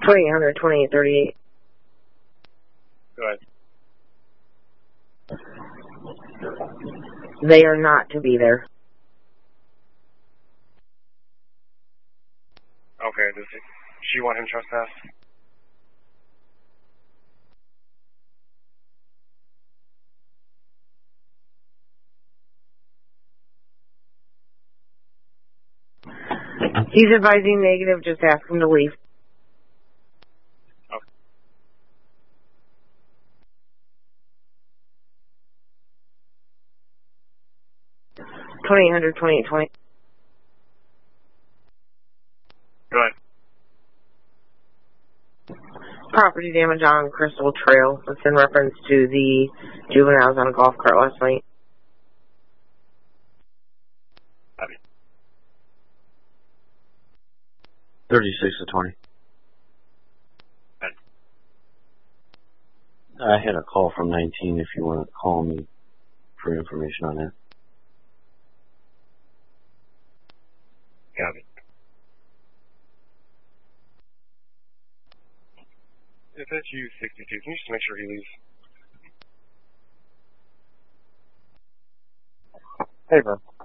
2800, 2838. Go ahead. They are not to be there. Okay, does she want him trespass? He's advising negative, just ask him to leave. Okay. $2,800, 2820. Go ahead. Property damage on Crystal Trail. It's in reference to the juveniles on a golf cart last night. 36 to 20. I had a call from 19 if you want to call me for information on that. Got it. If it's you, 62, can you just make sure he leaves? Hey, bro.